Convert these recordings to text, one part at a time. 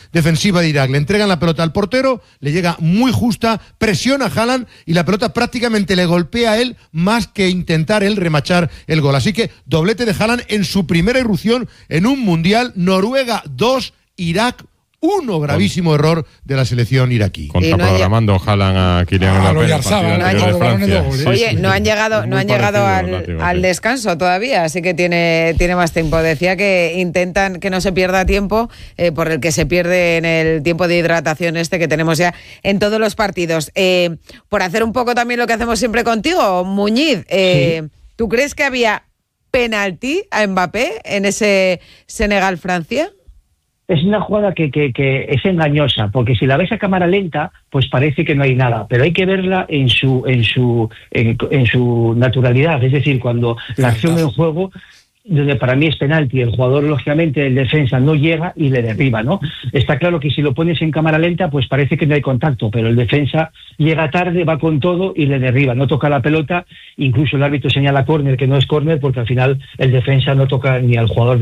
defensiva de Irak. Le entregan la pelota al portero, le llega muy justa, presiona a Haaland y la pelota prácticamente le golpea a él más que intentar él remachar el gol. Así que doblete de Haaland en su primera irrupción en un mundial. Noruega 2, Irak 1, gravísimo error de la selección iraquí. Contraprogramando Haaland a Kylian Mbappé. Oye, no han llegado al descanso todavía, así que tiene más tiempo. Decía que intentan que no se pierda tiempo, por el que se pierde en el tiempo de hidratación que tenemos ya en todos los partidos. Por hacer un poco también lo que hacemos siempre contigo, Muñiz, ¿tú crees que había penalti a Mbappé en ese Senegal-Francia? Es una jugada que es engañosa, porque si la ves a cámara lenta, pues parece que no hay nada, pero hay que verla en su naturalidad, es decir, cuando la acción en juego, donde para mí es penalti, el jugador, lógicamente, el defensa no llega y le derriba, ¿no? Está claro que si lo pones en cámara lenta, pues parece que no hay contacto, pero el defensa llega tarde, va con todo y le derriba, no toca la pelota, incluso el árbitro señala córner, que no es córner, porque al final el defensa no toca ni al jugador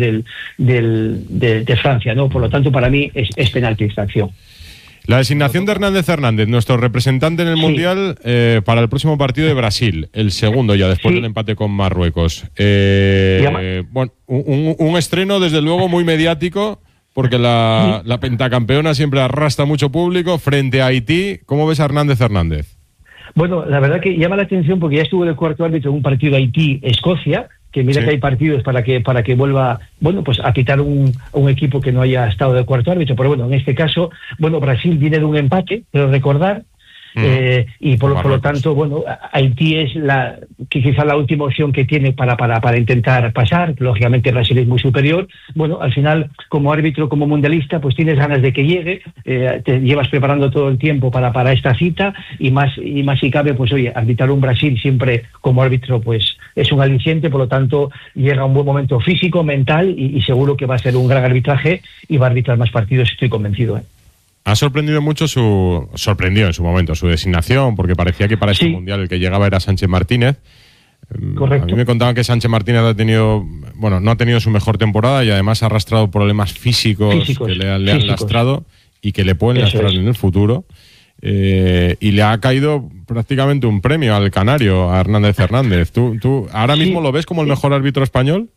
de Francia, ¿no? Por lo tanto, para mí es penalti esta acción. La designación de Hernández, nuestro representante en el Mundial, para el próximo partido de Brasil, el segundo ya después del empate con Marruecos. Bueno, un estreno desde luego muy mediático, porque la pentacampeona siempre arrastra mucho público frente a Haití. ¿Cómo ves a Hernández? Bueno, la verdad que llama la atención porque ya estuvo de cuarto árbitro en un partido Haití-Escocia, que mira que hay partidos para que vuelva, bueno, pues a quitar un equipo que no haya estado de cuarto árbitro, pero bueno, en este caso, bueno, Brasil viene de un empate, pero recordar, y por lo tanto, bueno, Haití es quizá la última opción que tiene para intentar pasar. Lógicamente Brasil es muy superior. Bueno, al final, como árbitro, como mundialista, pues tienes ganas de que llegue, te llevas preparando todo el tiempo para esta cita, y más si cabe, pues oye, arbitrar un Brasil siempre como árbitro, pues es un aliciente. Por lo tanto, llega un buen momento físico, mental, y seguro que va a ser un gran arbitraje y va a arbitrar más partidos, estoy convencido. Ha sorprendido mucho sorprendió en su momento su designación, porque parecía que para este mundial el que llegaba era Sánchez Martínez. Correcto. A mí me contaban que Sánchez Martínez no ha tenido su mejor temporada y además ha arrastrado problemas físicos que le han lastrado y que le pueden lastrar en el futuro. Y le ha caído prácticamente un premio al canario, a Hernández. ¿Tú ahora mismo lo ves como el mejor árbitro español?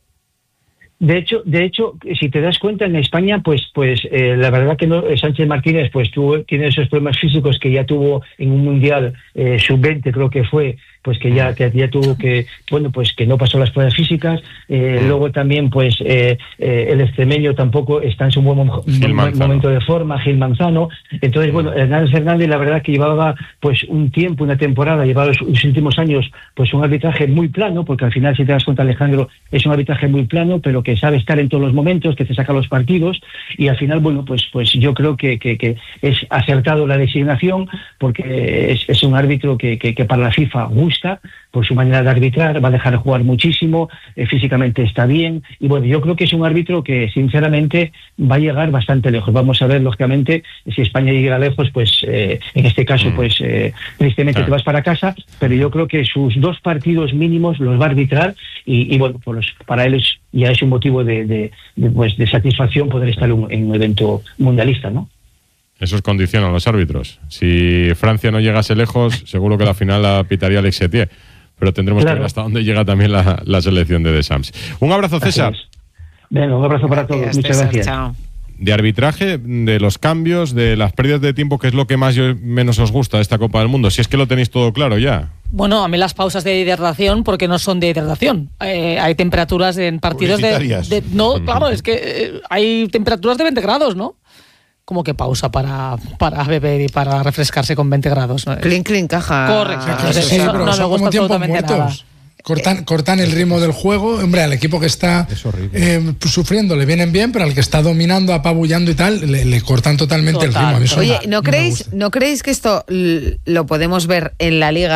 De hecho, si te das cuenta, en España, pues la verdad que no, Sánchez Martínez pues tiene esos problemas físicos que ya tuvo en un mundial sub-20, creo que fue, pues que ya tuvo que, bueno, pues que no pasó las pruebas físicas. Luego también, pues el extremeño tampoco está en su buen momento de forma, Gil Manzano. Entonces, bueno, Hernández, la verdad que llevaba pues un tiempo, una temporada, llevaba los últimos años pues un arbitraje muy plano, porque al final, si te das cuenta, Alejandro, es un arbitraje muy plano, pero que sabe estar en todos los momentos, que te saca los partidos, y al final, bueno, pues yo creo que es acertado la designación, porque es un árbitro que para la FIFA gusta por su manera de arbitrar, va a dejar jugar muchísimo, físicamente está bien, y bueno, yo creo que es un árbitro que sinceramente va a llegar bastante lejos. Vamos a ver, lógicamente, si España llega lejos, pues en este caso, pues tristemente te vas para casa, pero yo creo que sus 2 partidos mínimos los va a arbitrar, y bueno, pues para él ya es un motivo de satisfacción poder estar en un evento mundialista, ¿no? Eso es condición a los árbitros. Si Francia no llegase lejos, seguro que la final la pitaría Alex Setier. Pero tendremos que ver hasta dónde llega también la selección de Deschamps. Un abrazo, César. Venga, un abrazo para todos. Muchas gracias. Chao. De arbitraje, de los cambios, de las pérdidas de tiempo, que es lo que menos os gusta de esta Copa del Mundo. Si es que lo tenéis todo claro ya. Bueno, a mí las pausas de hidratación, porque no son de hidratación. Hay temperaturas en partidos no, claro, es que hay temperaturas de 20 grados, ¿no? Como que pausa para beber y para refrescarse con 20 grados. ¿No? Clean, caja. Correcto. Sí, pero no me gusta absolutamente nada. Cortan el ritmo del juego. Hombre, al equipo que está sufriendo le vienen bien, pero al que está dominando, apabullando y tal, le cortan totalmente el ritmo. Oye, ¿no creéis que esto lo podemos ver en la Liga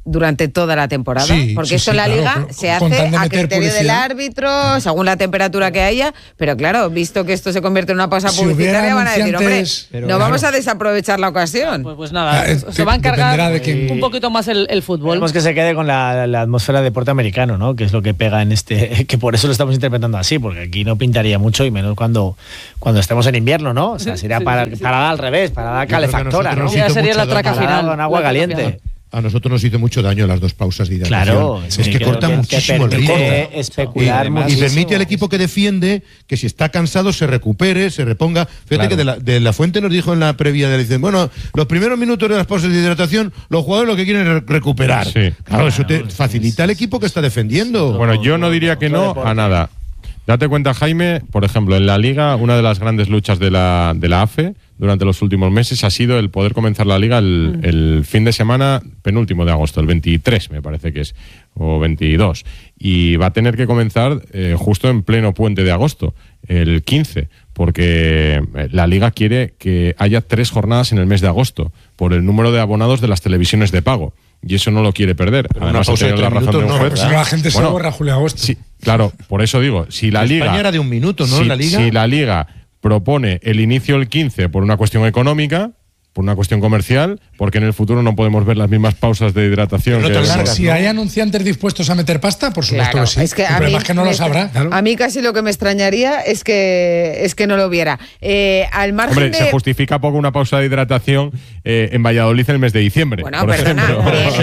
durante toda la temporada, porque esto en la Liga se hace a criterio del árbitro, según la temperatura que haya, pero claro, visto que esto se convierte en una pausa publicitaria, van a decir, hombre, no vamos a desaprovechar la ocasión. Pues nada, se va a encargar un poquito más el fútbol. Queremos que se quede con la atmósfera de deporte americano, ¿no? Que es lo que pega en que por eso lo estamos interpretando así, porque aquí no pintaría mucho, y menos cuando estemos en invierno, ¿no? O sea, sería para dar al revés, para dar calefactora, ¿no? Ya sería la traca final. Con agua caliente. A nosotros nos hizo mucho daño las dos pausas de hidratación. Claro, es que corta muchísimo el ritmo. Especular y permite al equipo que defiende que si está cansado se recupere, se reponga. Fíjate que de la Fuente nos dijo en la previa de bueno, los primeros minutos de las pausas de hidratación, los jugadores lo que quieren es recuperar. Sí. Claro, eso te facilita al equipo que está defendiendo. Bueno, yo no diría que no a nada. Date cuenta, Jaime, por ejemplo, en la Liga, una de las grandes luchas de la AFE durante los últimos meses ha sido el poder comenzar la Liga el fin de semana penúltimo de agosto, el 23 me parece que es, o 22. Y va a tener que comenzar justo en pleno puente de agosto, el 15, porque la Liga quiere que haya 3 jornadas en el mes de agosto, por el número de abonados de las televisiones de pago. Y eso no lo quiere perder. Además, ha tenido la razón de un juez. La gente se borra julio-agosto. Sí, claro, por eso digo, si la Liga... España era de un minuto, ¿no? Si la Liga propone el inicio el 15 por una cuestión económica, por una cuestión comercial, porque en el futuro no podemos ver las mismas pausas de hidratación. Si hay anunciantes dispuestos a meter pasta, por supuesto que sí. Es que el problema es que no lo sabrá. Claro. A mí casi lo que me extrañaría es que no lo viera. Al margen Hombre, se justifica poco una pausa de hidratación en Valladolid en el mes de diciembre. Bueno, por ejemplo.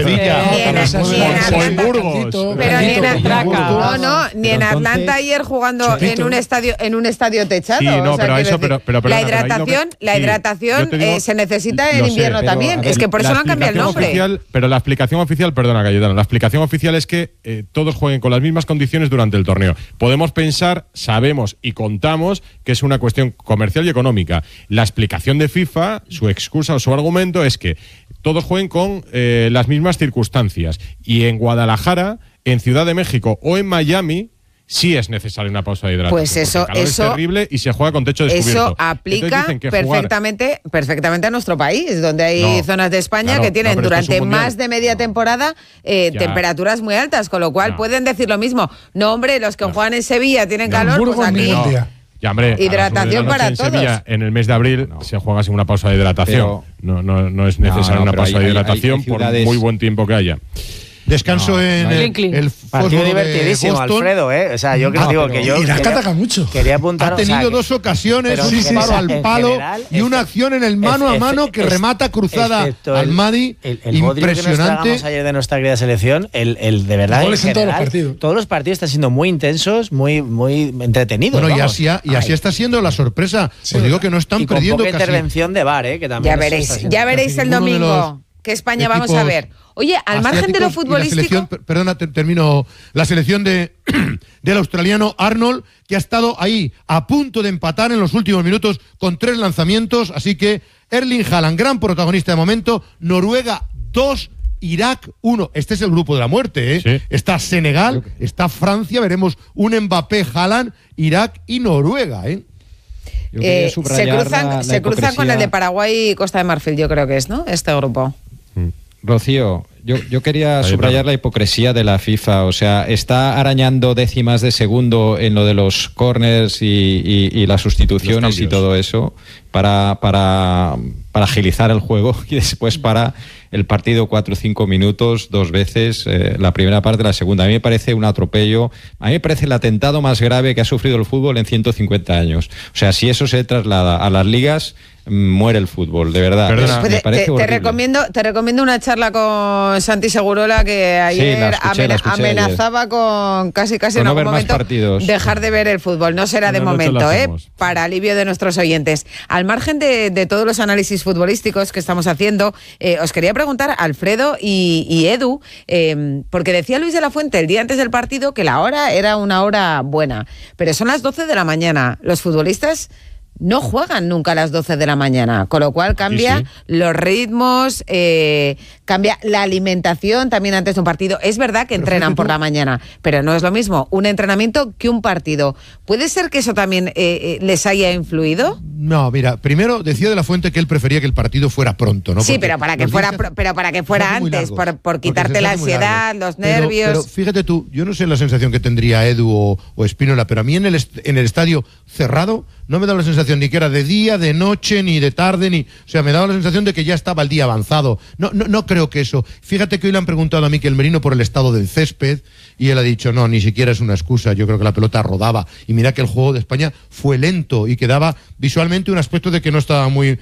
O en Burgos. Pero ni en Atlanta ayer jugando en un estadio techado. Sí, no, pero eso, pero la hidratación se necesita en invierno también. Es que por eso no han cambiado el nombre. Pero la explicación oficial, perdona, Cayetano, la explicación oficial es que todos jueguen con las mismas condiciones durante el torneo. Podemos pensar, sabemos y contamos que es una cuestión comercial y económica. La explicación de FIFA, su excusa o su argumento es que todos jueguen con las mismas circunstancias. Y en Guadalajara, en Ciudad de México o en Miami, sí es necesaria una pausa de hidratación. Pues eso es terrible y se juega con techo descubierto. Eso aplica perfectamente a nuestro país, donde hay zonas de España que tienen durante más de media temporada temperaturas muy altas, con lo cual pueden decir lo mismo. No, hombre, los que juegan en Sevilla tienen calor, pues aquí... Ya, hombre, hidratación para en todos. Sevilla, en el mes de abril se juega sin una pausa de hidratación. No es necesaria una pausa de hidratación por muy buen tiempo que haya. Descanso en el partido divertidísimo, Alfredo, O sea, yo creo que yo quería apuntar. Ha tenido 2 ocasiones, un disparo al palo y una acción en el mano a mano que remata cruzada al Madi. El impresionante. Que nos ayer de nuestra querida selección, el de verdad. Goles en todos los partidos. Todos los partidos están siendo muy intensos, muy entretenidos. Bueno, y así está siendo la sorpresa. Os digo que no están perdiendo casi. Intervención de VAR, que también. Ya veréis el domingo qué España vamos a ver. Oye, al margen de lo futbolístico... Termino. La selección del australiano Arnold, que ha estado ahí a punto de empatar en los últimos minutos con 3 lanzamientos. Así que Erling Haaland, gran protagonista de momento. Noruega 2, Irak 1. Este es el grupo de la muerte, Sí. Está Senegal, está Francia. Veremos un Mbappé, Haaland, Irak y Noruega, Se cruzan con el de Paraguay y Costa de Marfil, yo creo que es, ¿no? Este grupo. Rocío, yo quería subrayar la hipocresía de la FIFA. O sea, está arañando décimas de segundo en lo de los corners y las sustituciones y todo eso para agilizar el juego, y después para el partido 4 o 5 minutos 2 veces, la primera parte, la segunda. A mí me parece un atropello. A mí me parece el atentado más grave que ha sufrido el fútbol en 150 años. O sea, si eso se traslada a las ligas, muere el fútbol, de verdad. Me parece te recomiendo una charla con Santi Segurola, que ayer amenazaba con casi en algún momento dejar de ver el fútbol. No será de momento, para alivio de nuestros oyentes. Al margen de todos los análisis futbolísticos que estamos haciendo, os quería preguntar, Alfredo y Edu, porque decía Luis de la Fuente el día antes del partido que la hora era una hora buena, pero son las 12 de la mañana. Los futbolistas no juegan nunca a las 12 de la mañana, con lo cual cambia los ritmos, cambia la alimentación también antes de un partido. Es verdad que entrenan por la mañana, pero no es lo mismo un entrenamiento que un partido. ¿Puede ser que eso también les haya influido? No, mira, primero decía De la Fuente que él prefería que el partido fuera pronto, ¿no? Sí, pero para que fuera antes, por quitarte la ansiedad, los nervios. Pero fíjate tú, yo no sé la sensación que tendría Edu o Espínola, pero a mí en el estadio cerrado no me daba la sensación ni que era de día, de noche, ni de tarde, o sea, me daba la sensación de que ya estaba el día avanzado. No creo que eso. Fíjate que hoy le han preguntado a Mikel Merino por el estado del césped y él ha dicho, no, ni siquiera es una excusa, yo creo que la pelota rodaba. Y mira que el juego de España fue lento y que daba visualmente un aspecto de que no estaba muy